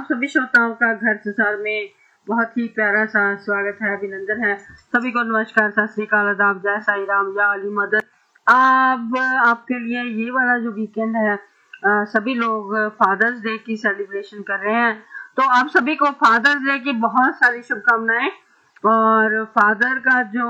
आप सभी श्रोताओं का घर संसार में बहुत ही प्यारा सा स्वागत है, अभिनंदन है। सभी को नमस्कार, सत श्री अकाल, आदाब, जय साई राम, या अली मदद। अब आपके लिए ये वाला जो वीकेंड है, सभी लोग फादर्स डे की सेलिब्रेशन कर रहे हैं, तो आप सभी को फादर्स डे की बहुत सारी शुभकामनाएं। और फादर का जो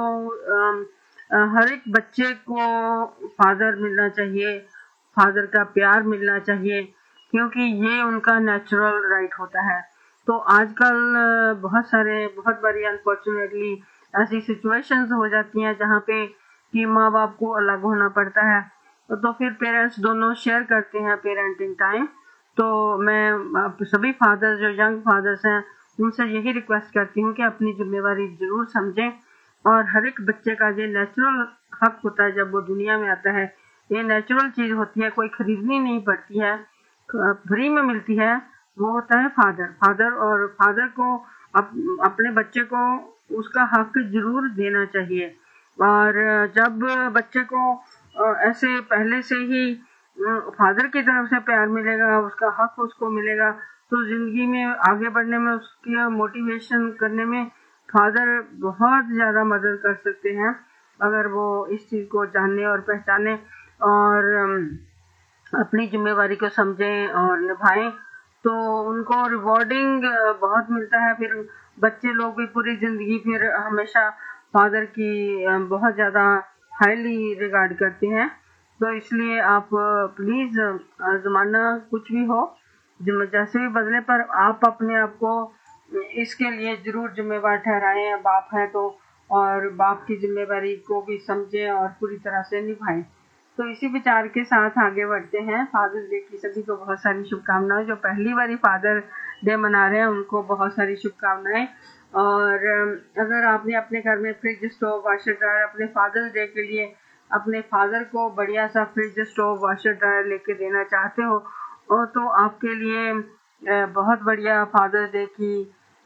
हर एक बच्चे को फादर मिलना चाहिए, फादर का प्यार मिलना चाहिए, क्योंकि ये उनका नेचुरल राइट होता है। तो आजकल बहुत बारी अनफॉर्चुनेटली ऐसी सिचुएशंस हो जाती हैं जहाँ पे कि माँ बाप को अलग होना पड़ता है, तो फिर पेरेंट्स दोनों शेयर करते हैं पेरेंटिंग टाइम। तो मैं सभी फादर्स जो यंग फादर्स हैं उनसे यही रिक्वेस्ट करती हूँ कि अपनी जिम्मेवारी जरूर समझें, और हर एक बच्चे का ये नेचुरल हक होता है जब वो दुनिया में आता है। ये नेचुरल चीज होती है, कोई खरीदनी नहीं पड़ती है, फ्री में मिलती है। वो होता है फादर और फादर को अपने बच्चे को उसका हक जरूर देना चाहिए। और जब बच्चे को ऐसे पहले से ही फादर की तरफ से प्यार मिलेगा, उसका हक उसको मिलेगा, तो जिंदगी में आगे बढ़ने में, उसकी मोटिवेशन करने में फादर बहुत ज्यादा मदद कर सकते हैं, अगर वो इस चीज को जानने और पहचाने और अपनी जिम्मेवारी को समझें और निभाएं, तो उनको रिवॉर्डिंग बहुत मिलता है। फिर बच्चे लोग भी पूरी जिंदगी फिर हमेशा फादर की बहुत ज्यादा हाईली रिगार्ड करते हैं। तो इसलिए आप प्लीज, जमाना कुछ भी हो, जैसे भी बदले, पर आप अपने आप को इसके लिए जरूर जिम्मेवार ठहराएं। बाप है तो, और बाप की जिम्मेवारी को भी समझें और पूरी तरह से निभाएं। तो इसी विचार के साथ आगे बढ़ते हैं। फादर्स डे की सभी को बहुत सारी शुभकामनाएं। जो पहली बारी फादर डे मना रहे हैं उनको बहुत सारी शुभकामनाएं। और अगर आपने अपने घर में फ्रिज, स्टोव, वाशर ड्रायर अपने फादर्स डे के लिए अपने फादर को बढ़िया सा फ्रिज, स्टोव, वाशर ड्रायर लेके देना चाहते हो, और तो आपके लिए बहुत बढ़िया फादर्स डे की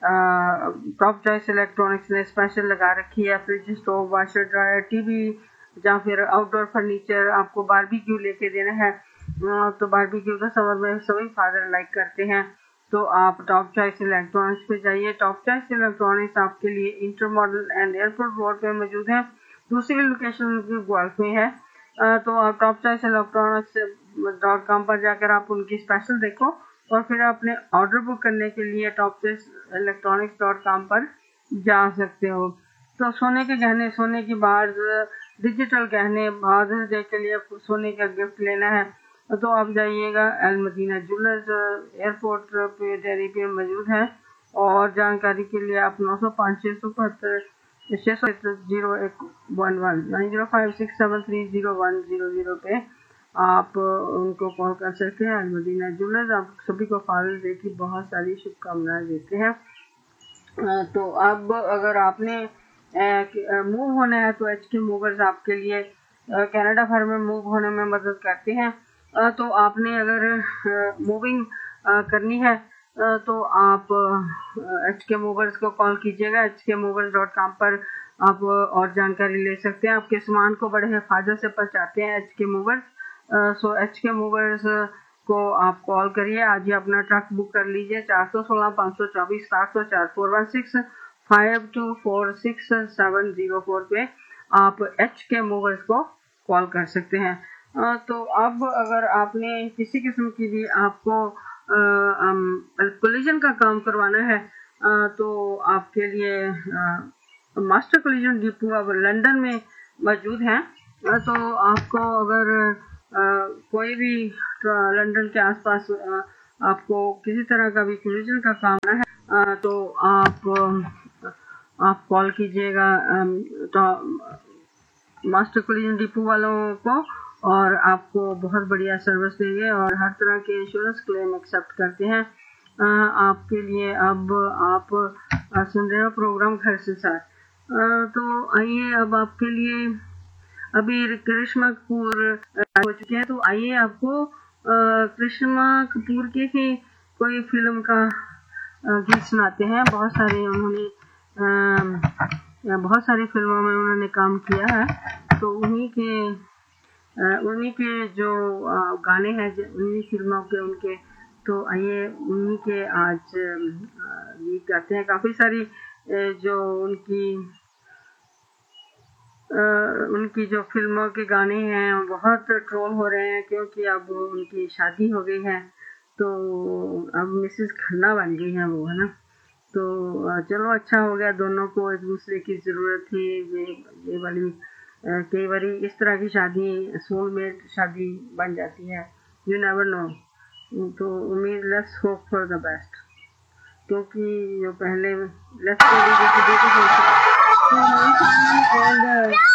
टॉप चॉइस इलेक्ट्रॉनिक्स ने स्पेशल लगा रखी है। Fridge, stove, washer dryer, TV या फिर आउटडोर फर्नीचर आपको बारबेक्यू लेके देना है, तो बारबेक्यू तो समर में सभी फादर लाइक करते हैं। तो आप टॉप चॉइस इलेक्ट्रॉनिक्स पे जाइए। टॉप चॉइस इलेक्ट्रॉनिक्स आपके लिए inter model and airport road पे मौजूद है। दूसरी लोकेशन ग्वाल्फ में है। तो आप टॉप चॉइस इलेक्ट्रॉनिक्स.com पर जाकर आप उनकी स्पेशल देखो, और फिर अपने ऑर्डर बुक करने के लिए टॉप चॉइस इलेक्ट्रॉनिक्स.com पर जा सकते हो। तो सोने के गहने, सोने की बार्स, डिजिटल गहने, फादर्स डे के लिए सोने का गिफ्ट लेना है, तो आप जाइएगा अल मदीना ज्वेलर्स, एयरपोर्ट पे डेरी पे मौजूद है। और जानकारी के लिए आप 905-675-0111 पे आप उनको कॉल कर सकते हैं। अल मदीना ज्वेलर्स आप सभी को फादर्स डे की बहुत सारी शुभकामनाएं देते हैं। तो अब अगर आपने मूव होना है तो HK मूवर्स आपके लिए कनाडा भर में मूव होने में मदद करते हैं। तो आपने अगर मूविंग करनी है तो आप HK मूवर्स को कॉल कीजिएगा। hkmovers.com पर आप और जानकारी ले सकते हैं। आपके सामान को बड़े हिफाजत से पहुंचाते हैं HK मूवर्स। सो HK मूवर्स को आप कॉल करिए, आज ही अपना ट्रक बुक कर लीजिए। 416-524-704 416-5246-704 पे आप HK मूवर्स को कॉल कर सकते हैं। तो अब अगर आपने किसी किस्म की भी आपको कोलिजन का काम करवाना है, तो आपके लिए मास्टर कोलिजन डिपो अब लंदन में मौजूद है। तो आपको अगर कोई भी लंदन के आसपास आपको किसी तरह का भी कोलिजन का काम है, तो आप कॉल कीजिएगा तो मास्टर कोलिजन डिपो वालों को, और आपको बहुत बढ़िया सर्विस देंगे और हर तरह के इंश्योरेंस क्लेम एक्सेप्ट करते हैं। आपके लिए अब आप सुन रहे हो प्रोग्राम घर से साथ। तो आइए, अब आपके लिए अभी करिश्मा कपूर हो चुके हैं, तो आइए आपको करिश्मा कपूर की ही कोई फिल्म का गीत सुनाते हैं। बहुत सारी फिल्मों में उन्होंने काम किया है, तो उन्हीं के जो गाने हैं, उन्हीं फिल्मों के उनके तो आइए उन्हीं के आज गीत गाते हैं। काफ़ी सारी जो उनकी जो फिल्मों के गाने हैं बहुत ट्रोल हो रहे हैं, क्योंकि अब उनकी शादी हो गई है, तो अब मिसेस खन्ना बन गई हैं वो, है ना। तो चलो अच्छा हो गया, दोनों को एक दूसरे की ज़रूरत थी। ये वाली कई बारी इस तरह की शादी सोलमेट शादी बन जाती है, यू नेवर नो। तो उम्मीद, let's hope for the best, क्योंकि जो पहले लेट्स